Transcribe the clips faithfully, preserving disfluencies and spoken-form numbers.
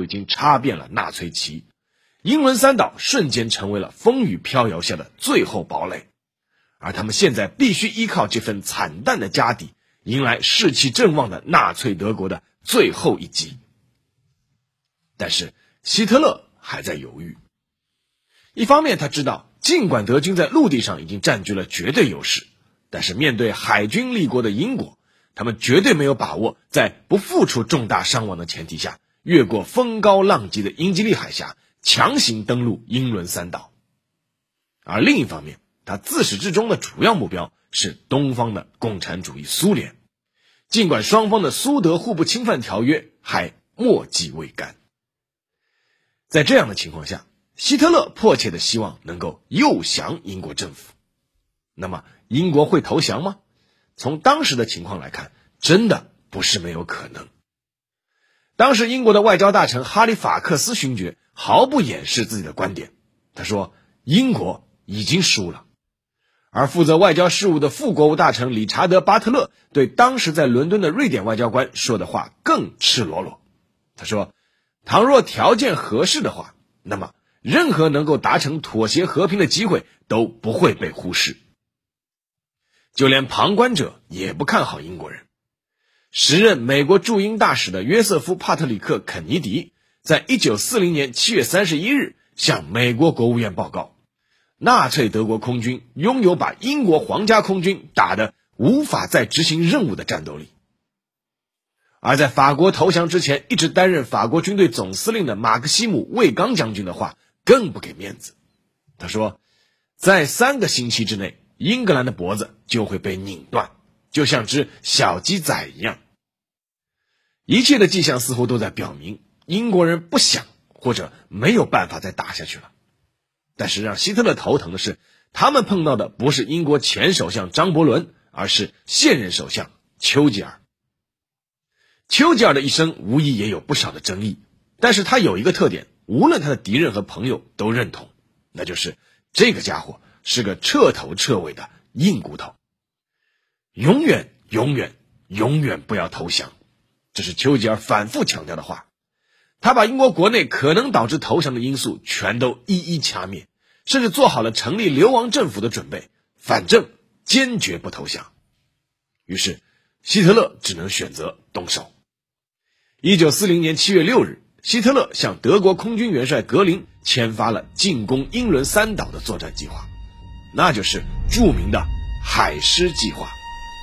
已经插遍了纳粹旗，英伦三岛瞬间成为了风雨飘摇下的最后堡垒，而他们现在必须依靠这份惨淡的家底，迎来士气正旺的纳粹德国的最后一击。但是希特勒还在犹豫。一方面他知道，尽管德军在陆地上已经占据了绝对优势，但是面对海军立国的英国，他们绝对没有把握在不付出重大伤亡的前提下，越过风高浪急的英吉利海峡，强行登陆英伦三岛。而另一方面，他自始至终的主要目标是东方的共产主义苏联，尽管双方的苏德互不侵犯条约还墨迹未干。在这样的情况下，希特勒迫切的希望能够诱降英国政府。那么英国会投降吗？从当时的情况来看，真的不是没有可能。当时英国的外交大臣哈里法克斯勋爵毫不掩饰自己的观点，他说英国已经输了。而负责外交事务的副国务大臣理查德·巴特勒对当时在伦敦的瑞典外交官说的话更赤裸裸。他说，倘若条件合适的话，那么任何能够达成妥协和平的机会都不会被忽视。就连旁观者也不看好英国人。时任美国驻英大使的约瑟夫·帕特里克·肯尼迪在一九四零年七月三十一日向美国国务院报告，纳粹德国空军拥有把英国皇家空军打得无法再执行任务的战斗力。而在法国投降之前一直担任法国军队总司令的马克西姆·卫刚将军的话更不给面子。他说，在三个星期之内，英格兰的脖子就会被拧断，就像只小鸡仔一样。一切的迹象似乎都在表明，英国人不想或者没有办法再打下去了。但是让希特勒头疼的是，他们碰到的不是英国前首相张伯伦，而是现任首相丘吉尔。丘吉尔的一生无疑也有不少的争议，但是他有一个特点，无论他的敌人和朋友都认同，那就是这个家伙是个彻头彻尾的硬骨头。永远永远永远不要投降，这是丘吉尔反复强调的话。他把英国国内可能导致投降的因素全都一一掐灭，甚至做好了成立流亡政府的准备，反正坚决不投降。于是希特勒只能选择动手。一九四零年七月六日，希特勒向德国空军元帅格林签发了进攻英伦三岛的作战计划，那就是著名的海狮计划。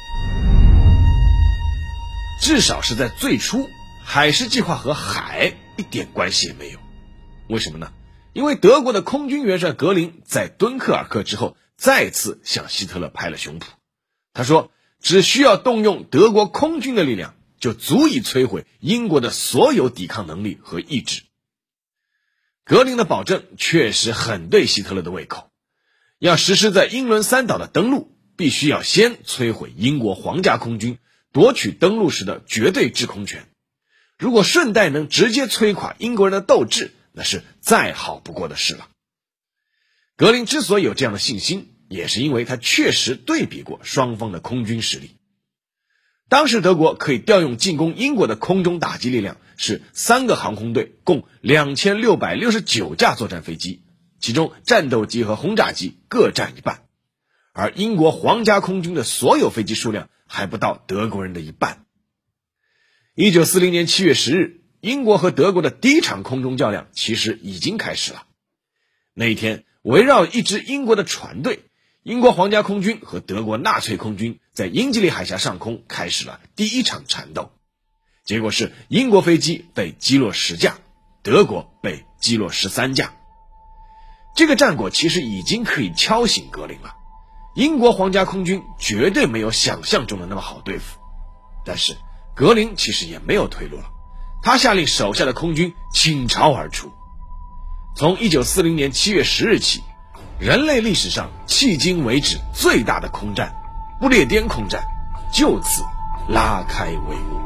至少是在最初，海狮计划和海一点关系也没有。为什么呢？因为德国的空军元帅格林在敦刻尔克之后再次向希特勒拍了胸脯。他说，只需要动用德国空军的力量，就足以摧毁英国的所有抵抗能力和意志。格林的保证确实很对希特勒的胃口。要实施在英伦三岛的登陆，必须要先摧毁英国皇家空军，夺取登陆时的绝对制空权。如果顺带能直接摧垮英国人的斗志，那是再好不过的事了。格林之所以有这样的信心，也是因为他确实对比过双方的空军实力。当时德国可以调用进攻英国的空中打击力量是三个航空队，共两千六百六十九架作战飞机，其中战斗机和轰炸机各占一半，而英国皇家空军的所有飞机数量还不到德国人的一半。一九四零年七月十日，英国和德国的第一场空中较量其实已经开始了。那一天，围绕一支英国的船队，英国皇家空军和德国纳粹空军在英吉利海峡上空开始了第一场缠斗。结果是英国飞机被击落十架，德国被击落十三架。这个战果其实已经可以敲醒格林了。英国皇家空军绝对没有想象中的那么好对付。但是格林其实也没有退路了，他下令手下的空军倾巢而出。从一九四零年七月十日起，人类历史上迄今为止最大的空战——不列颠空战，就此拉开帷幕。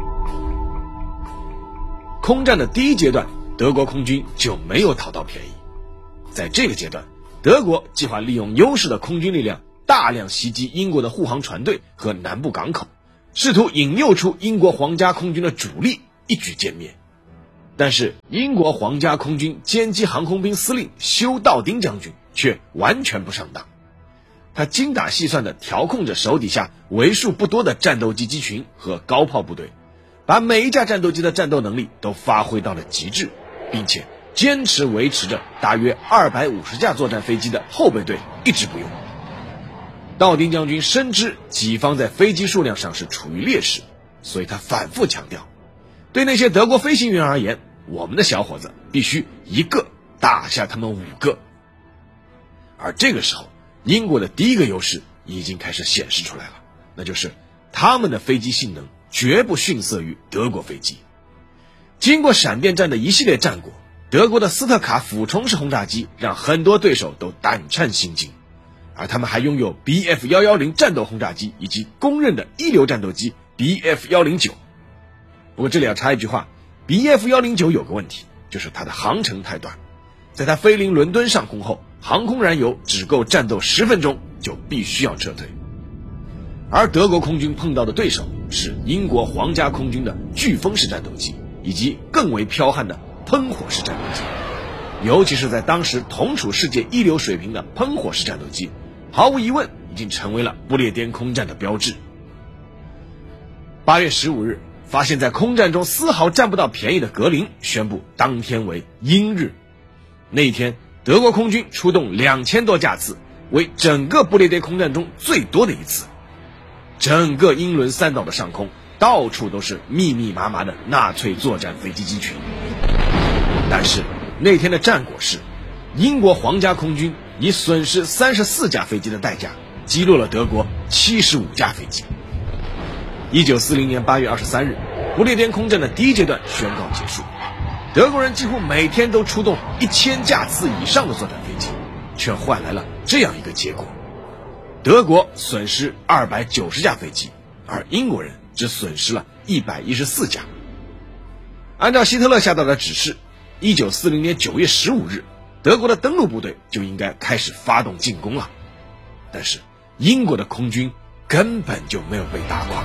空战的第一阶段，德国空军就没有讨到便宜。在这个阶段，德国计划利用优势的空军力量，大量袭击英国的护航船队和南部港口，试图引诱出英国皇家空军的主力，一举歼灭。 但是英国皇家空军歼击航空兵司令休道丁将军却完全不上当。他精打细算地调控着手底下为数不多的战斗机机群和高炮部队，把每一架战斗机的战斗能力都发挥到了极致，并且坚持维持着大约二百五十架作战飞机的后备队一直不用。道丁将军深知己方在飞机数量上是处于劣势，所以他反复强调，对那些德国飞行员而言，我们的小伙子必须一个打下他们五个。而这个时候，英国的第一个优势已经开始显示出来了，那就是他们的飞机性能绝不逊色于德国飞机。经过闪电战的一系列战果，德国的斯特卡俯冲式轰炸机让很多对手都胆颤心惊，而他们还拥有 B F 一一零 战斗轰炸机以及公认的一流战斗机 B F 一零九。不过这里要插一句话， B F 一零九有个问题，就是它的航程太短，在它飞临伦敦上空后，航空燃油只够战斗十分钟就必须要撤退。而德国空军碰到的对手是英国皇家空军的飓风式战斗机以及更为剽悍的喷火式战斗机，尤其是在当时同处世界一流水平的喷火式战斗机，毫无疑问已经成为了不列颠空战的标志。八月十五日，发现在空战中丝毫占不到便宜的格林宣布当天为鹰日。那一天，德国空军出动两千多架次，为整个不列颠空战中最多的一次。整个英伦三岛的上空到处都是密密麻麻的纳粹作战飞机机群。但是那天的战果是，英国皇家空军以损失三十四架飞机的代价击落了德国七十五架飞机。一九四零年八月二十三日，不列颠空战的第一阶段宣告结束。德国人几乎每天都出动一千架次以上的作战飞机，却换来了这样一个结果：德国损失二百九十架飞机，而英国人只损失了一百一十四架。按照希特勒下达的指示，一九四零年九月十五日，德国的登陆部队就应该开始发动进攻了。但是英国的空军根本就没有被打垮。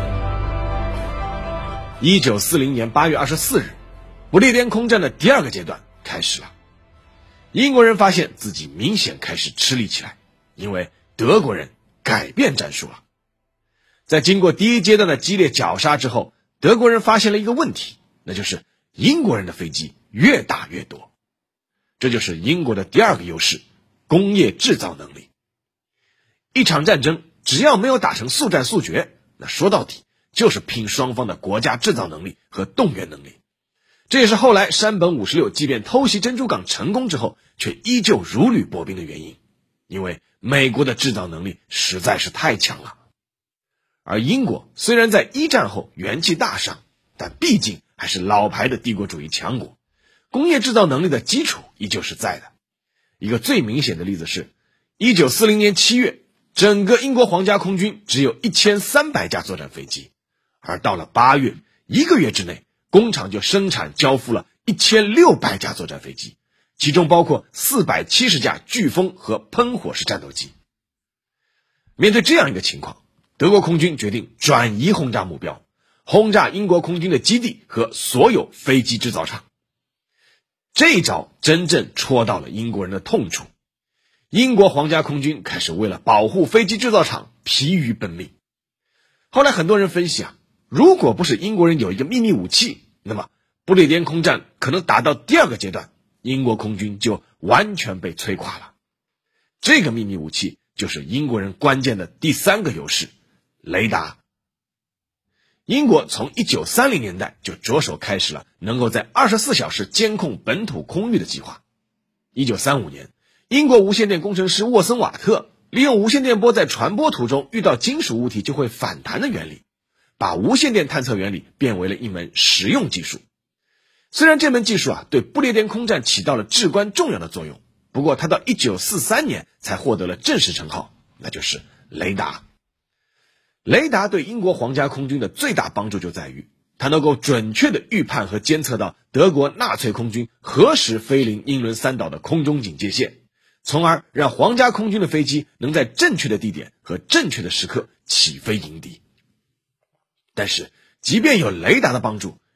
一九四零年八月二十四日，不列颠空战的第二个阶段开始了。英国人发现自己明显开始吃力起来，因为德国人改变战术了。在经过第一阶段的激烈绞杀之后，德国人发现了一个问题，那就是英国人的飞机越打越多。这就是英国的第二个优势，工业制造能力。一场战争只要没有打成速战速决，那说到底就是拼双方的国家制造能力和动员能力。这也是后来山本五十六即便偷袭珍珠港成功之后，却依旧如履薄冰的原因，因为美国的制造能力实在是太强了。而英国虽然在一战后元气大伤，但毕竟还是老牌的帝国主义强国，工业制造能力的基础依旧是在的。一个最明显的例子是一九四零年七月，整个英国皇家空军只有一千三百架作战飞机，而到了八月，一个月之内，工厂就生产交付了一千六百架作战飞机，其中包括四百七十架飓风和喷火式战斗机。面对这样一个情况，德国空军决定转移轰炸目标，轰炸英国空军的基地和所有飞机制造厂。这一招真正戳到了英国人的痛处，英国皇家空军开始为了保护飞机制造厂疲于奔命。后来很多人分析啊，如果不是英国人有一个秘密武器，那么不列颠空战可能打到第二个阶段，英国空军就完全被摧垮了。这个秘密武器就是英国人关键的第三个优势——雷达。英国从一九三零年代就着手开始了能够在二十四小时监控本土空域的计划。一九三五年，英国无线电工程师沃森瓦特利用无线电波在传播途中遇到金属物体就会反弹的原理，把无线电探测原理变为了一门实用技术。虽然这门技术啊对不列颠空战起到了至关重要的作用，不过它到一九四三年才获得了正式称号，那就是雷达。雷达对英国皇家空军的最大帮助就在于，它能够准确地预判和监测到德国纳粹空军何时飞临英伦三岛的空中警戒线，从而让皇家空军的飞机能在正确的地点和正确的时刻起飞迎敌。但是即便有雷达的帮助，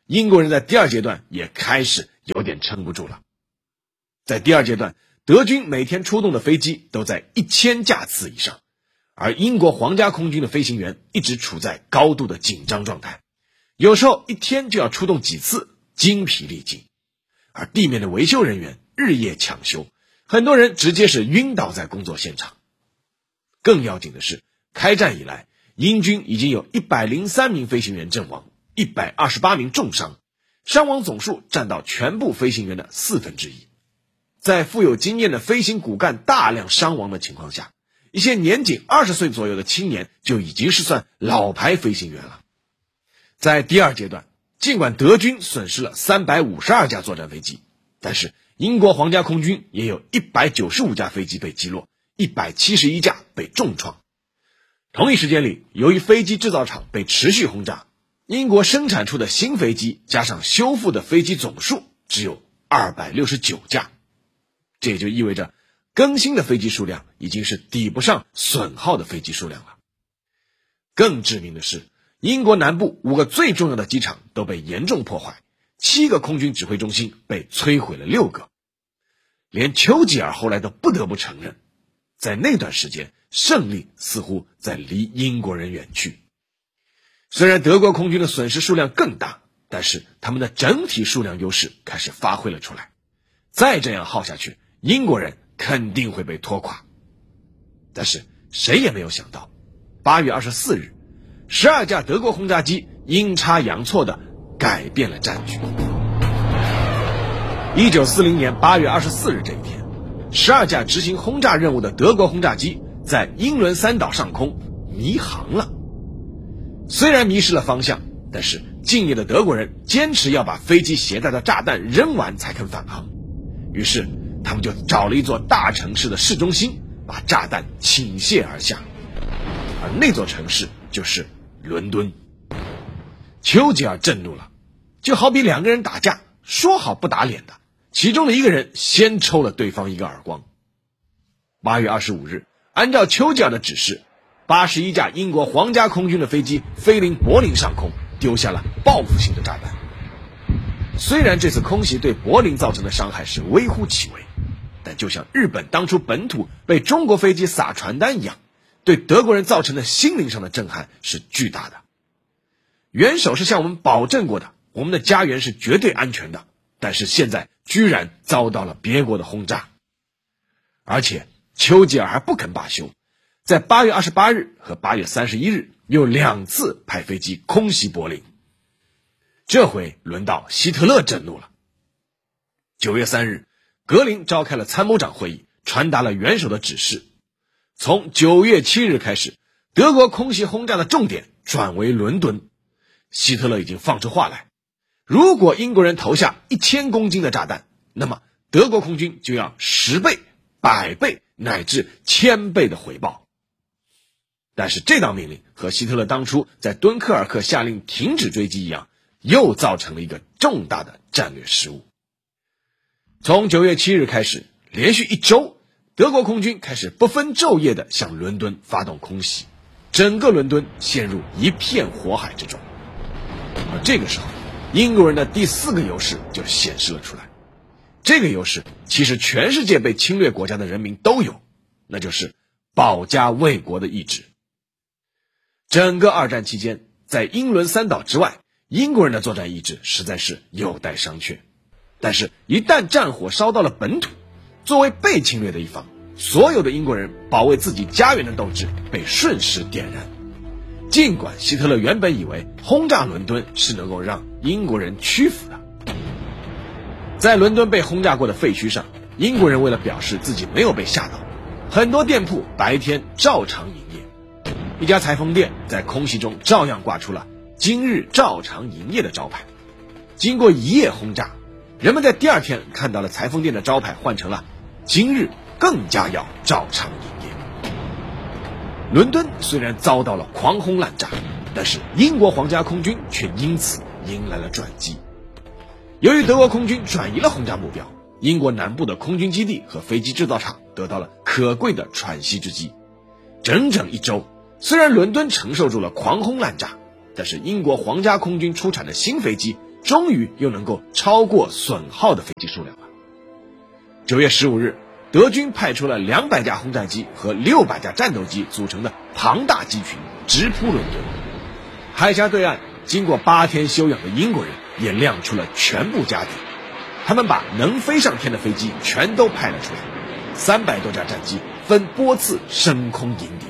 英国人在第二阶段也开始有点撑不住了。在第二阶段，德军每天出动的飞机都在一千架次以上，而英国皇家空军的飞行员一直处在高度的紧张状态，有时候一天就要出动几次，精疲力尽。而地面的维修人员日夜抢修，很多人直接是晕倒在工作现场。更要紧的是，开战以来，英军已经有一百零三名飞行员阵亡，一百二十八名重伤，伤亡总数占到全部飞行员的四分之一。在富有经验的飞行骨干大量伤亡的情况下，一些年仅二十岁左右的青年就已经是算老牌飞行员了。在第二阶段，尽管德军损失了三百五十二架作战飞机，但是英国皇家空军也有一百九十五架飞机被击落，一百七十一架被重创。同一时间里，由于飞机制造厂被持续轰炸，英国生产出的新飞机加上修复的飞机总数只有二百六十九架。这也就意味着更新的飞机数量已经是抵不上损耗的飞机数量了。更致命的是，英国南部五个最重要的机场都被严重破坏，七个空军指挥中心被摧毁了六个。连丘吉尔后来都不得不承认，在那段时间，胜利似乎在离英国人远去。虽然德国空军的损失数量更大，但是他们的整体数量优势开始发挥了出来。再这样耗下去，英国人肯定会被拖垮。但是谁也没有想到，八月二十四日，十二架德国轰炸机阴差阳错地改变了战局。一九四零年八月二十四日这一天，十二架执行轰炸任务的德国轰炸机在英伦三岛上空迷航了。虽然迷失了方向，但是敬业的德国人坚持要把飞机携带的炸弹扔完才肯返航。于是他们就找了一座大城市的市中心，把炸弹倾泻而下。而那座城市就是伦敦。丘吉尔震怒了，就好比两个人打架，说好不打脸的，其中的一个人先抽了对方一个耳光。八月二十五日，按照丘吉尔的指示，八十一架英国皇家空军的飞机飞临柏林上空，丢下了报复性的炸弹。虽然这次空袭对柏林造成的伤害是微乎其微，但就像日本当初本土被中国飞机撒传单一样，对德国人造成的心灵上的震撼是巨大的。元首是向我们保证过的，我们的家园是绝对安全的，但是现在居然遭到了别国的轰炸。而且丘吉尔还不肯罢休，在八月二十八日和八月三十一日又两次派飞机空袭柏林。这回轮到希特勒震怒了。九月三日，格林召开了参谋长会议，传达了元首的指示。从九月七日开始，德国空袭轰炸的重点转为伦敦。希特勒已经放出话来，如果英国人投下一千公斤的炸弹，那么德国空军就要十倍、百倍乃至千倍的回报。但是这道命令和希特勒当初在敦刻尔克下令停止追击一样，又造成了一个重大的战略失误。从九月七日开始，连续一周，德国空军开始不分昼夜地向伦敦发动空袭，整个伦敦陷入一片火海之中。而这个时候，英国人的第四个优势就显示了出来。这个优势其实全世界被侵略国家的人民都有，那就是保家卫国的意志。整个二战期间，在英伦三岛之外，英国人的作战意志实在是有待商榷。但是一旦战火烧到了本土，作为被侵略的一方，所有的英国人保卫自己家园的斗志被瞬时点燃。尽管希特勒原本以为轰炸伦敦是能够让英国人屈服的，在伦敦被轰炸过的废墟上，英国人为了表示自己没有被吓到，很多店铺白天照常营业。一家裁缝店在空袭中照样挂出了今日照常营业的招牌。经过一夜轰炸，人们在第二天看到了裁缝店的招牌换成了今日更加要照常营业。伦敦虽然遭到了狂轰滥炸，但是英国皇家空军却因此迎来了转机。由于德国空军转移了轰炸目标，英国南部的空军基地和飞机制造厂得到了可贵的喘息之机。整整一周，虽然伦敦承受住了狂轰滥炸，但是英国皇家空军出产的新飞机终于又能够超过损耗的飞机数量了。九月十五日，德军派出了两百架轰炸机和六百架战斗机组成的庞大机群直扑伦敦。海峡对岸，经过八天休养的英国人也亮出了全部家底，他们把能飞上天的飞机全都派了出来，三百多架战机分波次升空迎敌。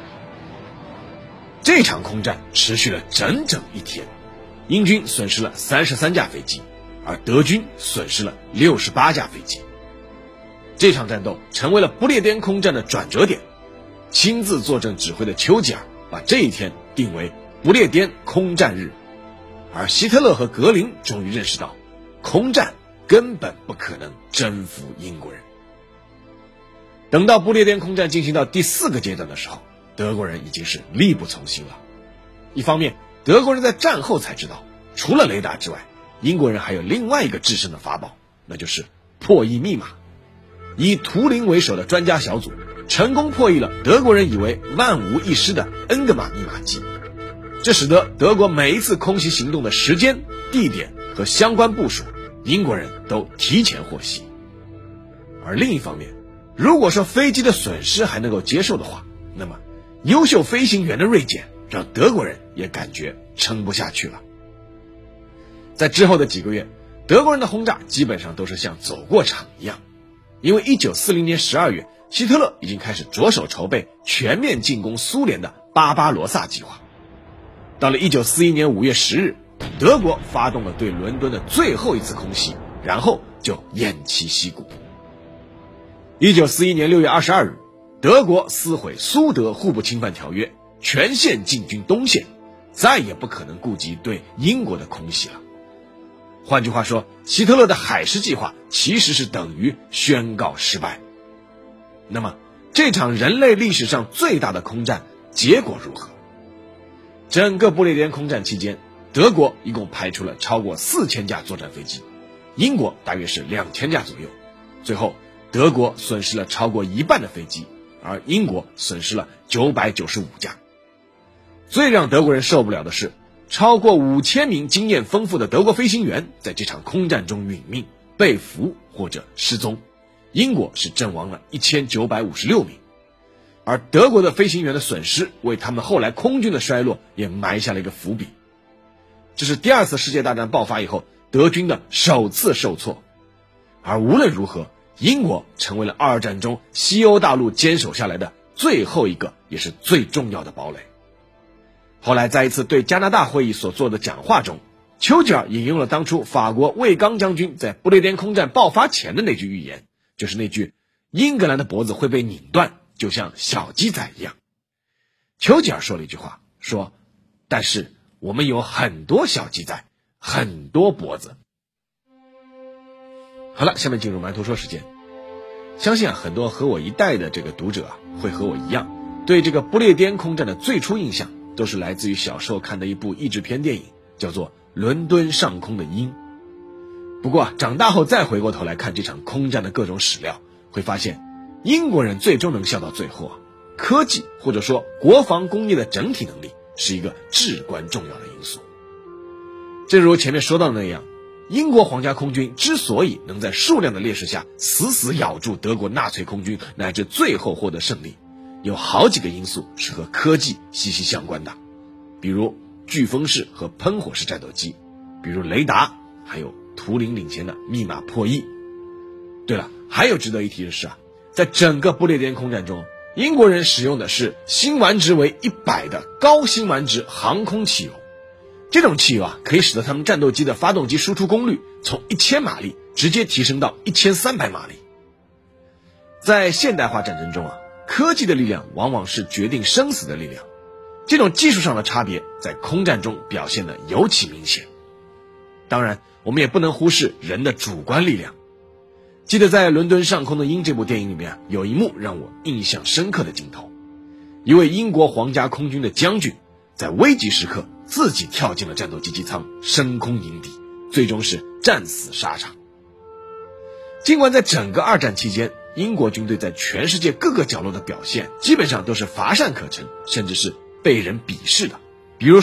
这场空战持续了整整一天，英军损失了三十三架飞机，而德军损失了六十八架飞机。这场战斗成为了不列颠空战的转折点，亲自坐镇指挥的丘吉尔把这一天定为不列颠空战日，而希特勒和格林终于认识到，空战根本不可能征服英国人。等到不列颠空战进行到第四个阶段的时候，德国人已经是力不从心了。一方面，德国人在战后才知道，除了雷达之外，英国人还有另外一个制胜的法宝，那就是破译密码。以图灵为首的专家小组成功破译了德国人以为万无一失的恩格玛密码机，这使得德国每一次空袭行动的时间、地点和相关部署，英国人都提前获悉。而另一方面，如果说飞机的损失还能够接受的话，那么优秀飞行员的锐减让德国人也感觉撑不下去了。在之后的几个月，德国人的轰炸基本上都是像走过场一样，因为一九四零年十二月，希特勒已经开始着手筹备全面进攻苏联的巴巴罗萨计划。到了一九四一年五月十日，德国发动了对伦敦的最后一次空袭，然后就偃旗息鼓。一九四一年六月二十二日，德国撕毁苏德互不侵犯条约，全线进军东线，再也不可能顾及对英国的空袭了。换句话说，希特勒的海狮计划其实是等于宣告失败。那么，这场人类历史上最大的空战结果如何？整个不列颠空战期间，德国一共派出了超过四千架作战飞机，英国大约是两千架左右。最后，德国损失了超过一半的飞机，而英国损失了九百九十五架。最让德国人受不了的是，超过五千名经验丰富的德国飞行员在这场空战中殒命、被俘或者失踪，英国是阵亡了一千九百五十六名。而德国的飞行员的损失为他们后来空军的衰落也埋下了一个伏笔。这是第二次世界大战爆发以后德军的首次受挫。而无论如何，英国成为了二战中西欧大陆坚守下来的最后一个也是最重要的堡垒。后来在一次对加拿大会议所做的讲话中，丘吉尔引用了当初法国卫刚将军在不列颠空战爆发前的那句预言，就是那句英格兰的脖子会被拧断，就像小鸡仔一样。丘吉尔说了一句话，说但是我们有很多小鸡仔，很多脖子。好了，下面进入馒头说时间。相信啊，很多和我一代的这个读者啊，会和我一样，对这个不列颠空战的最初印象都是来自于小时候看的一部译制片电影，叫做《伦敦上空的鹰》。不过啊，长大后再回过头来看这场空战的各种史料，会发现英国人最终能笑到最后啊，科技或者说国防工业的整体能力是一个至关重要的因素。正如前面说到的那样，英国皇家空军之所以能在数量的劣势下死死咬住德国纳粹空军，乃至最后获得胜利，有好几个因素是和科技息息相关的，比如飓风式和喷火式战斗机，比如雷达，还有图灵领先的密码破译。对了，还有值得一提的是啊，在整个不列颠空战中，英国人使用的是辛烷值为一百的高辛烷值航空汽油。这种汽油啊，可以使得他们战斗机的发动机输出功率从一千马力直接提升到一千三百马力。在现代化战争中啊，科技的力量往往是决定生死的力量，这种技术上的差别在空战中表现得尤其明显。当然，我们也不能忽视人的主观力量。记得在《伦敦上空的鹰》这部电影里面，有一幕让我印象深刻的镜头，一位英国皇家空军的将军在危急时刻自己跳进了战斗机机舱，升空迎敌，最终是战死沙场。尽管在整个二战期间，英国军队在全世界各个角落的表现基本上都是乏善可陈，甚至是被人鄙视的。比如说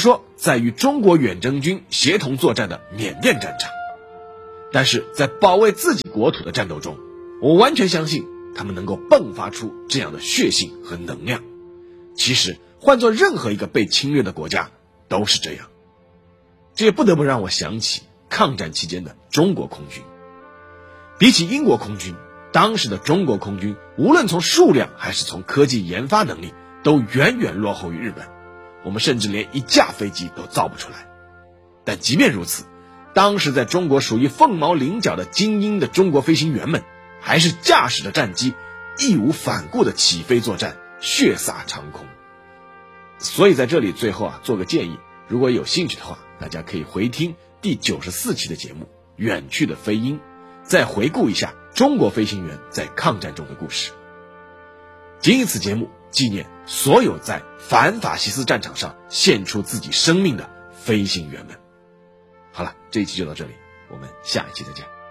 在与中国远征军协同作战的缅甸战场。但是在保卫自己国土的战斗中，我完全相信他们能够迸发出这样的血性和能量。其实换做任何一个被侵略的国家都是这样。这也不得不让我想起抗战期间的中国空军。比起英国空军，当时的中国空军无论从数量还是从科技研发能力都远远落后于日本，我们甚至连一架飞机都造不出来。但即便如此，当时在中国属于凤毛麟角的精英的中国飞行员们，还是驾驶着战机义无反顾的起飞作战，血洒长空。所以在这里最后啊，做个建议，如果有兴趣的话，大家可以回听第九十四期的节目《远去的飞鹰》，再回顾一下中国飞行员在抗战中的故事。谨以此节目纪念所有在反法西斯战场上献出自己生命的飞行员们。好了，这一期就到这里，我们下一期再见。